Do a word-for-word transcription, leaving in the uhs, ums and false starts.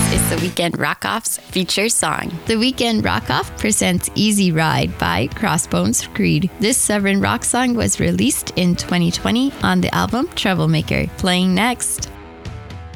is The Weekend Rock Off's feature song. The Weekend Rock Off presents Easy Ride by Crossbones Creed. This Southern rock song was released in twenty twenty on the album Troublemaker. Playing next.